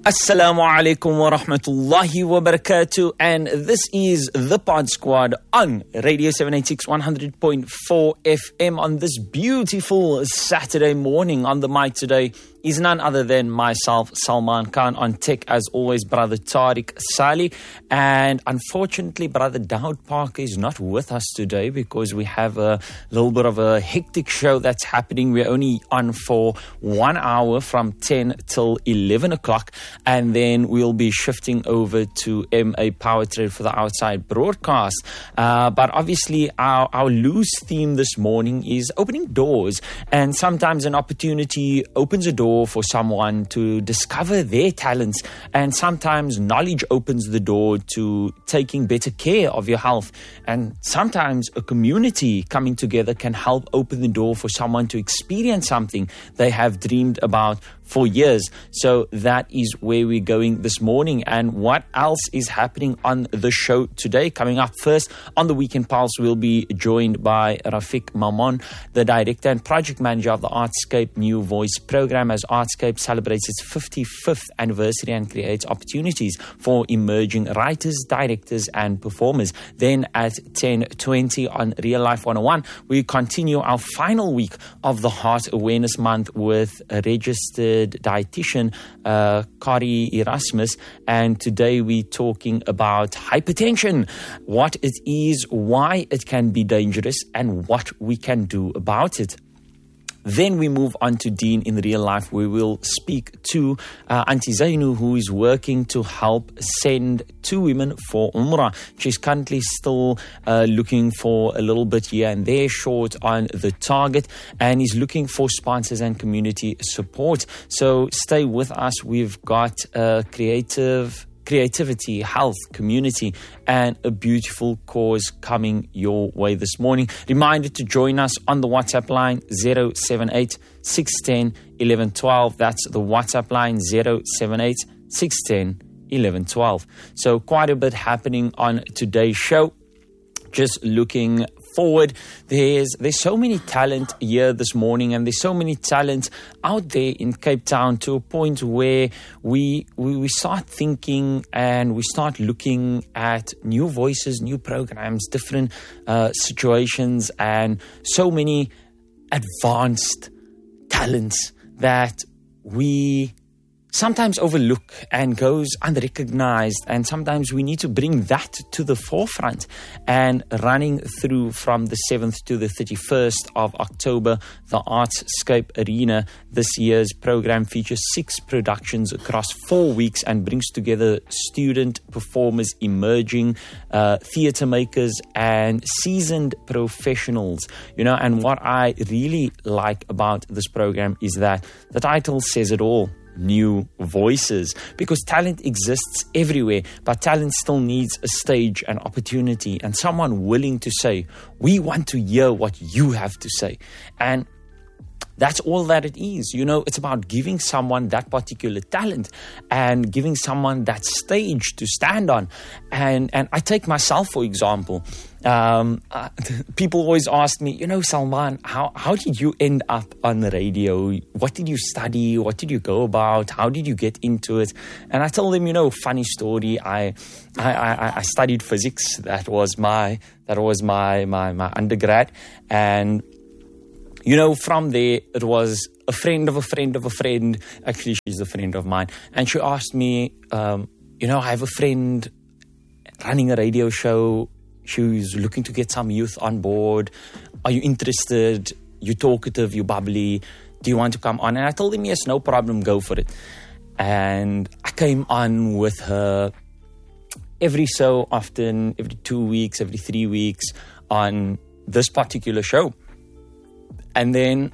Assalamu alaikum wa rahmatullahi wa barakatuh, and this is the Pod Squad on Radio 786 100.4 FM on this beautiful Saturday morning. On the mic today is none other than myself, Salman Khan. On tech, as always, Brother Tariq Sali. And unfortunately, Brother Daud Parker is not with us today because we have a little bit of a hectic show that's happening. We're only on for 1 hour from 10 till 11 o'clock. And then we'll be shifting over to MA Power Trade for the outside broadcast. But obviously, our loose theme this morning is opening doors. And sometimes an opportunity opens a door for someone to discover their talents, and sometimes knowledge opens the door to taking better care of your health, and sometimes a community coming together can help open the door for someone to experience something they have dreamed about for years. So that is where we're going this morning. And what else is happening on the show today? Coming up first on the Weekend Pulse, we'll be joined by Rafiq Mammon, the director and project manager of the Artscape New Voice program, as Artscape celebrates its 55th anniversary and creates opportunities for emerging writers, directors and performers. Then at 10:20 on Real Life 101, we continue our final week of the Heart Awareness Month with a registered dietitian, Kari Erasmus, and today we're talking about hypertension, what it is, why it can be dangerous, and what we can do about it. Then we move on to Dean in Real Life. We will speak to Auntie Zainu, who is working to help send 2 women for Umrah. She's currently still looking for a little bit here and there, short on the target, and is looking for sponsors and community support. So stay with us. We've got creativity, health, community, and a beautiful cause coming your way this morning. Reminder to join us on the WhatsApp line 078 610 1112. That's the WhatsApp line 078 610 1112. So quite a bit happening on today's show. Just looking forward, there's so many talent here this morning, and there's so many talent out there in Cape Town, to a point where we start thinking and we start looking at new voices, new programs, different situations, and so many advanced talents that we sometimes overlook and goes unrecognized, and sometimes we need to bring that to the forefront. And running through from the 7th to the 31st of October, the Artscape Arena this year's program features 6 productions across 4 weeks and brings together student performers, emerging theatre makers and seasoned professionals. And what I really like about this program is that the title says it all: New Voices, because talent exists everywhere, but talent still needs a stage, an opportunity, and someone willing to say, we want to hear what you have to say. And that's all that it is. It's about giving someone that particular talent and giving someone that stage to stand on. And I take myself, for example. People always ask me, Salman, how did you end up on the radio? What did you study? What did you go about? How did you get into it? And I tell them, funny story. I studied physics. That was my undergrad. And from there, it was a friend of a friend of a friend. Actually, she's a friend of mine. And she asked me, I have a friend running a radio show. She's looking to get some youth on board. Are you interested? You're talkative, you're bubbly. Do you want to come on? And I told him, yes, no problem, go for it. And I came on with her every so often, every 2 weeks, every 3 weeks on this particular show. And then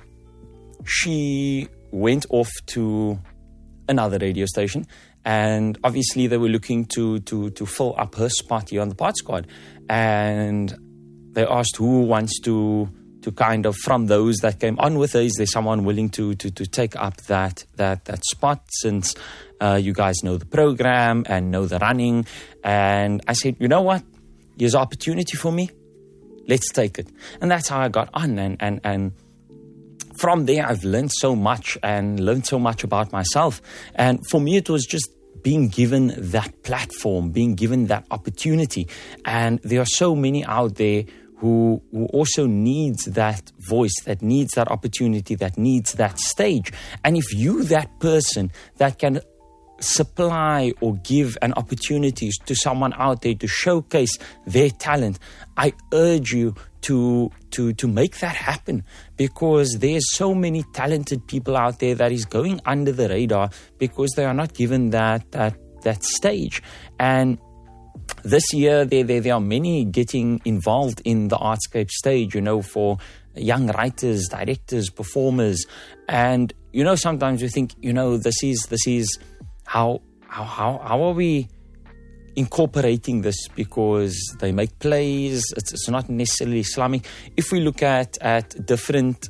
she went off to another radio station, and obviously they were looking to fill up her spot here on the Pod Squad. And they asked who wants to kind of, from those that came on with her, is there someone willing to take up that spot, since you guys know the program and know the running. And I said, you know what? Here's an opportunity for me. Let's take it. And that's how I got on. And from there, I've learned so much about myself. And for me, it was just being given that platform, being given that opportunity. And there are so many out there who also needs that voice, that needs that opportunity, that needs that stage. And if you, that person that can supply or give an opportunity to someone out there to showcase their talent, I urge you to make that happen, because there's so many talented people out there that is going under the radar because they are not given that stage. And this year, there are many getting involved in the Artscape stage, for young writers, directors, performers. And, sometimes we think, this is how are we incorporating this, because they make plays, it's not necessarily Islamic. If we look at different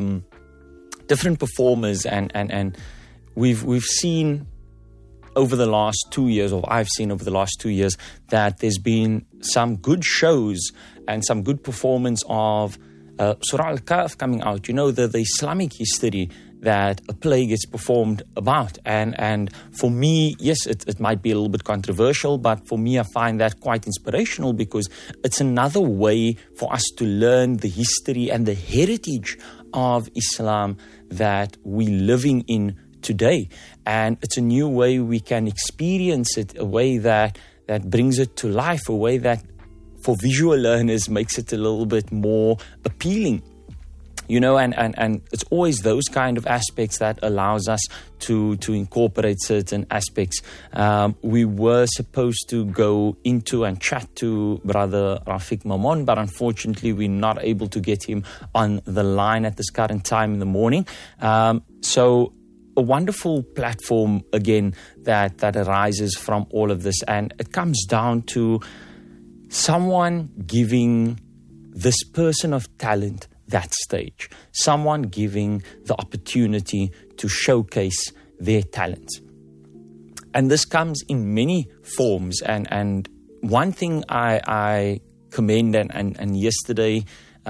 performers and we've seen over the last 2 years, or I've seen over the last 2 years, that there's been some good shows and some good performance of Surah Al-Kahf coming out. The Islamic history that a play gets performed about. And for me, yes, it might be a little bit controversial, but for me, I find that quite inspirational, because it's another way for us to learn the history and the heritage of Islam that we're living in today. And it's a new way we can experience it, a way that brings it to life, a way that for visual learners makes it a little bit more appealing. And it's always those kind of aspects that allows us to incorporate certain aspects. We were supposed to go into and chat to Brother Rafiq Mamon, but unfortunately we're not able to get him on the line at this current time in the morning. So a wonderful platform, again, that arises from all of this. And it comes down to someone giving this person of talent that stage, someone giving the opportunity to showcase their talents. And this comes in many forms. And one thing I commend, and yesterday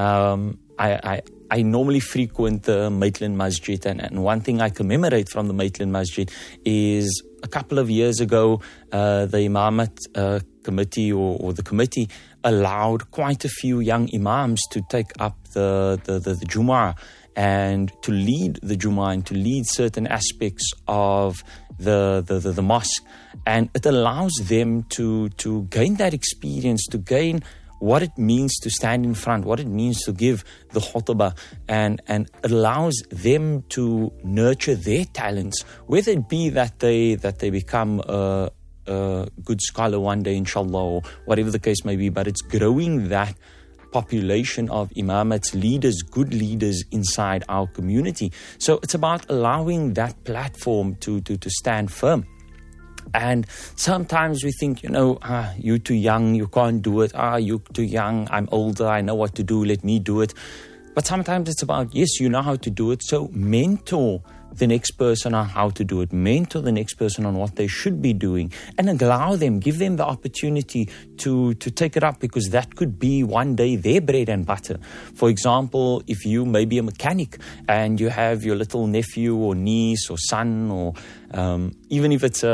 I normally frequent the Maitland Masjid, and one thing I commemorate from the Maitland Masjid is a couple of years ago, the Imamat committee or the committee allowed quite a few young imams to take up the Jumu'ah and to lead the Jumu'ah and to lead certain aspects of the mosque. And it allows them to gain that experience, to gain what it means to stand in front, what it means to give the khutbah, and it allows them to nurture their talents, whether it be that they become a good scholar one day, inshallah, or whatever the case may be, but it's growing that population of imamats, leaders, good leaders inside our community. So it's about allowing that platform to stand firm. And sometimes we think, you're too young, you can't do it. You're too young, I'm older, I know what to do, let me do it. But sometimes it's about, yes, you know how to do it, so mentor the next person on how to do it, mentor the next person on what they should be doing, and allow them, give them the opportunity to take it up, because that could be one day their bread and butter. For example, if you may be a mechanic and you have your little nephew or niece or son, or even if it's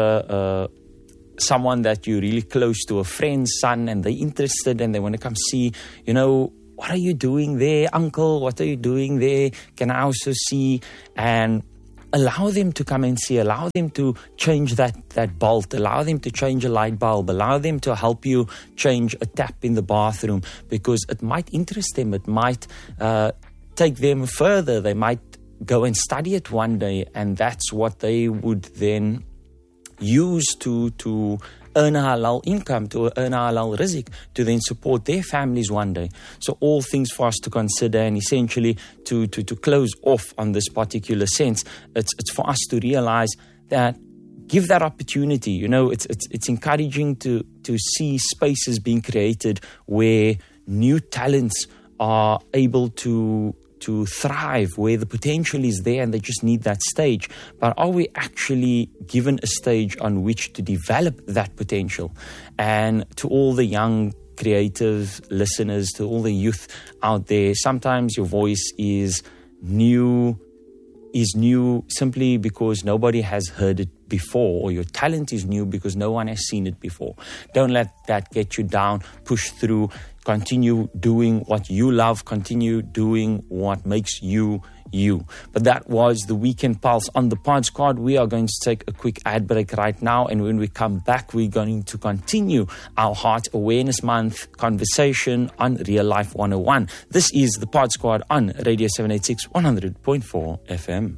someone that you're really close to, a friend's son, and they're interested and they want to come see, what are you doing there, uncle? What are you doing there? Can I also see? And allow them to come and see, allow them to change that bolt, allow them to change a light bulb, allow them to help you change a tap in the bathroom, because it might interest them, it might take them further, they might go and study it one day, and that's what they would then use to earn a halal income, to earn a halal rizq, to then support their families one day. So all things for us to consider, and essentially to close off on this particular sense, it's for us to realize that give that opportunity. It's encouraging to see spaces being created where new talents are able to thrive, where the potential is there and they just need that stage. But are we actually given a stage on which to develop that potential? And to all the young creative listeners, to all the youth out there, sometimes your voice is new is new simply because nobody has heard it before, or your talent is new because no one has seen it before. Don't let that get you down. Push through. Continue doing what you love. Continue doing what makes you you. But that was the Weekend Pulse on the Pod Squad. We are going to take a quick ad break right now, and when we come back, we're going to continue our Heart Awareness Month conversation on Real Life 101. This is the Pod Squad on Radio 786 100.4 FM.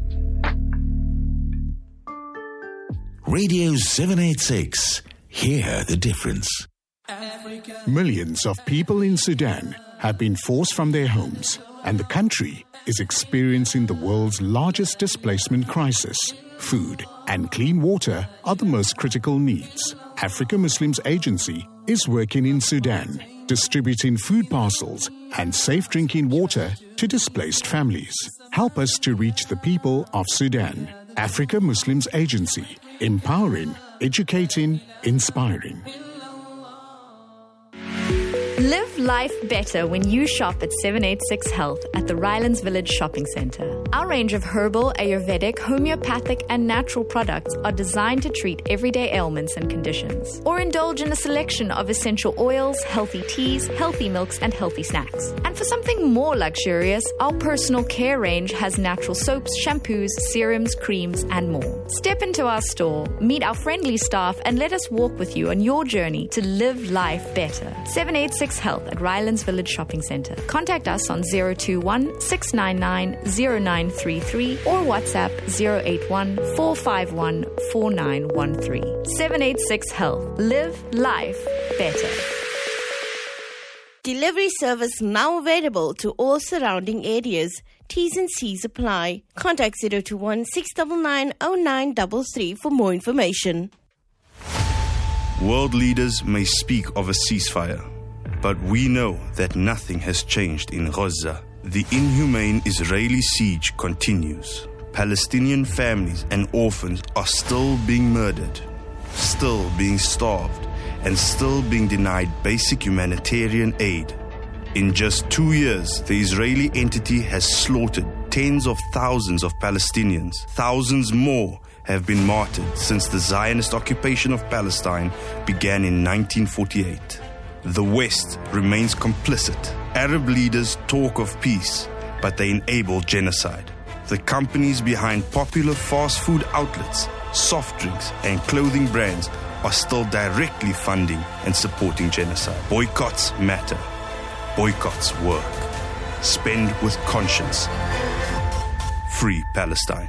Radio 786. Hear the difference. Millions of people in Sudan have been forced from their homes, and the country is experiencing the world's largest displacement crisis. Food and clean water are the most critical needs. Africa Muslims Agency is working in Sudan, distributing food parcels and safe drinking water to displaced families. Help us to reach the people of Sudan. Africa Muslims Agency, empowering, educating, inspiring. Live life better when you shop at 786 Health at the Rylands Village Shopping Centre. Our range of herbal, Ayurvedic, homeopathic and natural products are designed to treat everyday ailments and conditions. Or indulge in a selection of essential oils, healthy teas, healthy milks and healthy snacks. And for something more luxurious, our personal care range has natural soaps, shampoos, serums, creams and more. Step into our store, meet our friendly staff and let us walk with you on your journey to live life better. 786 Health at Rylands Village Shopping Centre. Contact us on 021 699 0933 or WhatsApp 081 451 4913. 786 Health. Live life better. Delivery service now available to all surrounding areas. T's and C's apply. Contact 021 699 0933 for more information. World leaders may speak of a ceasefire, but we know that nothing has changed in Gaza. The inhumane Israeli siege continues. Palestinian families and orphans are still being murdered, still being starved, and still being denied basic humanitarian aid. In just 2 years, the Israeli entity has slaughtered tens of thousands of Palestinians. Thousands more have been martyred since the Zionist occupation of Palestine began in 1948. The West remains complicit. Arab leaders talk of peace, but they enable genocide. The companies behind popular fast food outlets, soft drinks, and clothing brands are still directly funding and supporting genocide. Boycotts matter. Boycotts work. Spend with conscience. Free Palestine.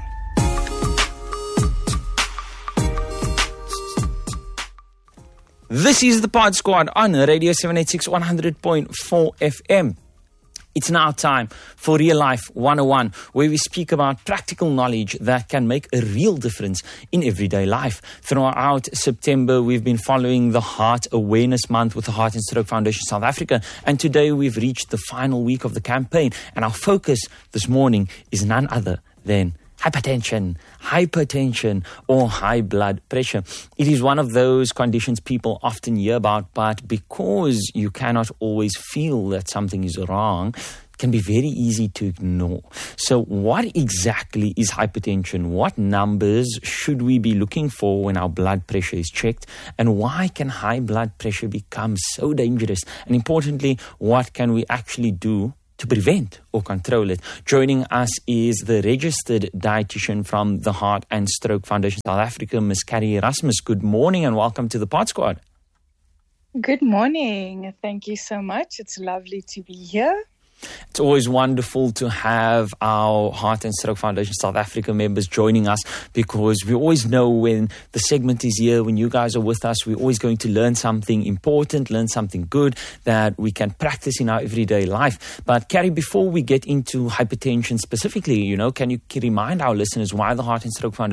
This is the Pod Squad on Radio 786 100.4 FM. It's now time for Real Life 101, where we speak about practical knowledge that can make a real difference in everyday life. Throughout September, we've been following the Heart Awareness Month with the Heart and Stroke Foundation South Africa, and today we've reached the final week of the campaign, and our focus this morning is none other than hypertension, or high blood pressure. It is one of those conditions people often hear about, but because you cannot always feel that something is wrong, it can be very easy to ignore. So what exactly is hypertension? What numbers should we be looking for when our blood pressure is checked? And why can high blood pressure become so dangerous? And importantly, what can we actually do to prevent or control it? Joining us is the registered dietitian from the Heart and Stroke Foundation South Africa, Ms. Carrie Erasmus. Good morning and welcome to the Pod Squad. Good morning. Thank you so much. It's lovely to be here. It's always wonderful to have our Heart and Stroke Foundation South Africa members joining us, because we always know when the segment is here, when you guys are with us, we're always going to learn something important, learn something good that we can practice in our everyday life. But Carrie, before we get into hypertension specifically, can you remind our listeners why the Heart and Stroke Foundation